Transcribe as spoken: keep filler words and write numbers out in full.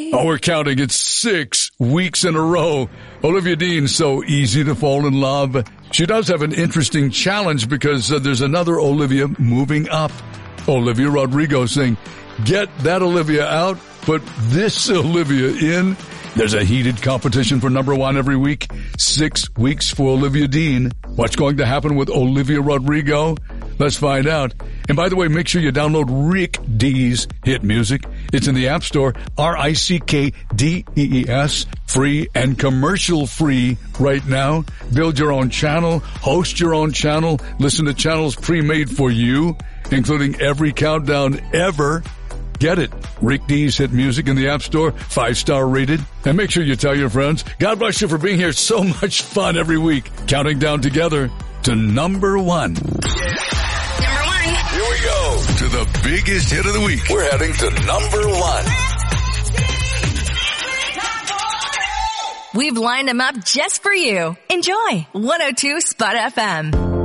Oh, we're counting. It's six weeks in a row. Olivia Dean, so easy to fall in love. She does have an interesting challenge because uh, there's another Olivia moving up. Olivia Rodrigo saying, get that Olivia out, put this Olivia in. There's a heated competition for number one every week. Six weeks for Olivia Dean. What's going to happen with Olivia Rodrigo? Let's find out. And by the way, make sure you download Rick D's Hit Music. It's in the App Store, R I C K D E E S, free and commercial free right now. Build your own channel, host your own channel, listen to channels pre-made for you, including every countdown ever. Get it. Rick D's Hit Music in the App Store, five-star rated. And make sure you tell your friends. God bless you for being here. So much fun every week. Counting down together to number one. Number one. Here we go to the biggest hit of the week. We're heading to number one. We've lined them up just for you. Enjoy one oh two Spot F M.